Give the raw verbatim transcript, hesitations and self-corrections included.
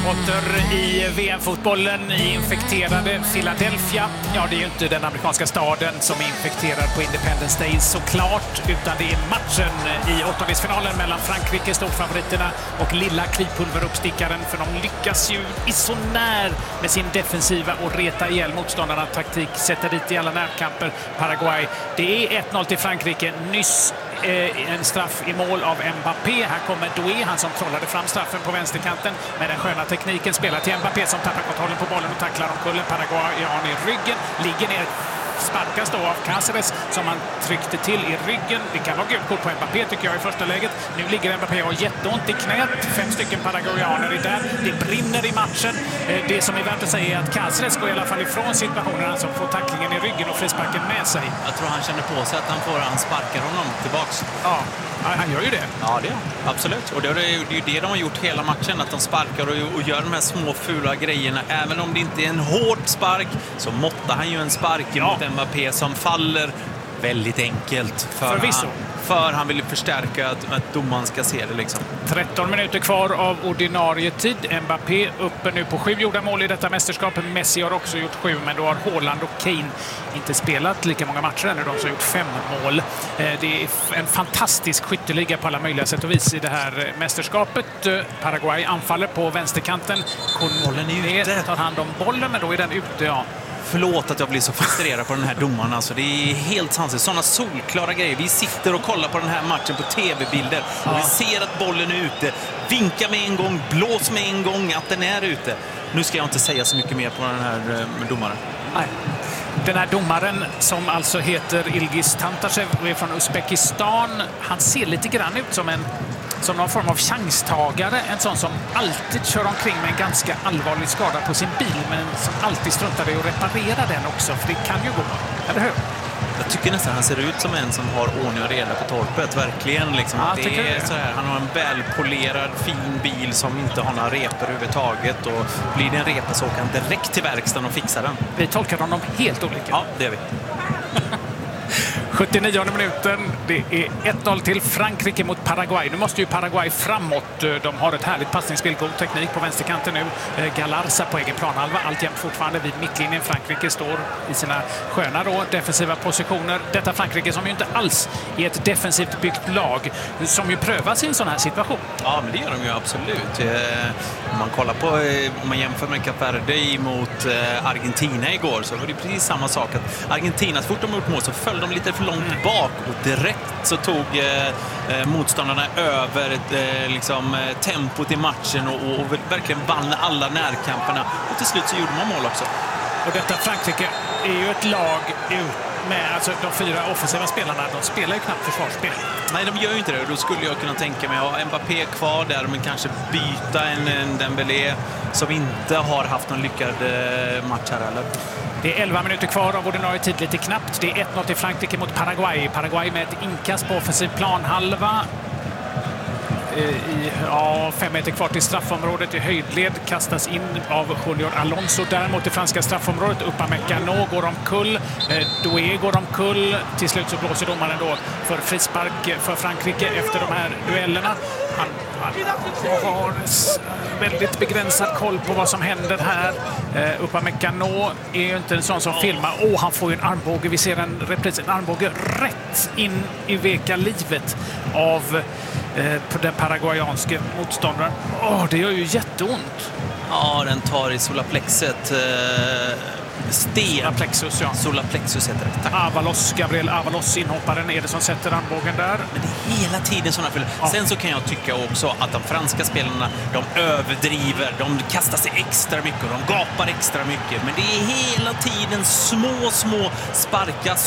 Åter i V M-fotbollen i infekterade Philadelphia. Ja, det är ju inte den amerikanska staden som är infekterad på Independence Day såklart, utan det är matchen i åttondelsfinalen mellan Frankrike, storfavoriterna, och lilla krypulveruppstickaren, för de lyckas ju i så när med sin defensiva och reta ihjäl motståndarna taktik, sätta dit i alla närkamper Paraguay. Det är ett noll till Frankrike. Nyss eh, en straff i mål av Mbappé. Här kommer Doué, han som trollade fram straffen på vänsterkanten med den sköna tekniken, spelar till Mbappé som tappar kontrollen på bollen och tacklar omkull Paraguayan i ryggen, ligger ner, sparkas då av Cáceres som han tryckte till i ryggen. Det kan vara gult kort på Mbappé tycker jag i första läget. Nu ligger Mbappé och har jätteont i knät. Fem stycken paraguayaner är där. Det brinner i matchen. Det som är värt att säga är att Cáceres går i alla fall ifrån situationen. Han som får tacklingen i ryggen och frisparken med sig. Jag tror han känner på sig att han får han sparkar honom tillbaks. Ja, han gör ju det. Ja, det är absolut. Och det är ju det de har gjort hela matchen, att de sparkar och, och gör de här små fula grejerna. Även om det inte är en hård spark så måttar han ju en spark ja. mot Mbappé som faller väldigt enkelt. För Förvisso. Han, för han vill förstärka att, att domaren ska se det liksom. tretton minuter kvar av ordinarie tid. Mbappé uppe nu på sju gjorda mål i detta mästerskap. Messi har också gjort sju, men då har Haaland och Kane inte spelat lika många matcher ännu. De har gjort fem mål. Det är en fantastisk skytteliga på alla möjliga sätt och vis i det här mästerskapet. Paraguay anfaller på vänsterkanten. Bollen är ute. Tar hand om bollen, men då är den ute, ja. Förlåt att jag blir så frustrerad på den här domaren. Alltså, det är helt sanslöst. Sådana solklara grejer. Vi sitter och kollar på den här matchen på tv-bilder. Ja. Och vi ser att bollen är ute. Vinka med en gång, blås med en gång att den är ute. Nu ska jag inte säga så mycket mer på den här eh, domaren. Nej. Den här domaren som alltså heter Ilgiz Tantashev och är från Uzbekistan. Han ser lite grann ut som en som någon form av chanstagare, en sån som alltid kör omkring med en ganska allvarlig skada på sin bil, men som alltid struntar i att reparera den också, för det kan ju gå, eller hur? Jag tycker nästan han ser ut som en som har ordning och reda på torpet, verkligen liksom. Ja, det är det. Så här, han har en välpolerad fin bil som inte har några repor överhuvudtaget, och blir det en repa så åker han direkt till verkstaden och fixar den. Vi tolkar honom helt olika. Ja, det är vi. sjuttionionde minuten, det är ett noll till Frankrike mot Paraguay. Nu måste ju Paraguay framåt. De har ett härligt passningsspel, god teknik på vänsterkanten nu. Galarza på egen planhalva, alltjämt fortfarande vid mittlinjen. Frankrike står i sina sköna då, defensiva positioner. Detta Frankrike som ju inte alls är ett defensivt byggt lag, som ju prövas i en sån här situation. Ja, men det gör de ju absolut. Om man kollar på, om man jämför med Cape Verde mot Argentina igår, så var det precis samma sak. Att Argentina, så fort de gjort mål så föll de lite för långt bak, och direkt så tog eh, motståndarna över eh, liksom, tempot i matchen och, och, och verkligen vann alla närkamperna, och till slut så gjorde man mål också. Och detta Frankrike är ju ett lag med alltså, de fyra offensiva spelarna, de spelar ju knappt försvarsspel. Nej, de gör ju inte det. Då skulle jag kunna tänka mig att ha Mbappé kvar där, men kanske byta en, en Dembélé som inte har haft någon lyckad match här, eller? Det är elva minuter kvar av ordinarie tid, lite knappt. Det är ett noll till Frankrike mot Paraguay. Paraguay med ett inkast på offensiv planhalva. I, ja, fem meter kvar till straffområdet i höjdled, kastas in av Junior Alonso. Däremot det franska straffområdet, Upamecano går omkull, eh, Doué går omkull. Till slut så blåser domaren då för frispark för Frankrike efter de här duellerna. Han, han har väldigt begränsad koll på vad som händer här. Eh, Upamecano är ju inte en sån som filmar. Åh, oh, han får ju en armbåge. Vi ser en repris, en armbåge rätt in i veka livet av på den paraguayanske motståndaren. Åh, oh, det gör ju jätteont. Ja, den tar i solarplexet. Eh, sten. Solarplexus, ja. Solarplexus heter det. Tack. Avalos, Gabriel Avalos, inhopparen, är det som sätter armbågen där. Men det är hela tiden sådana fel. Ja. Sen så kan jag tycka också att de franska spelarna, de överdriver, de kastar sig extra mycket och de gapar extra mycket. Men det är hela tiden små, små sparkar.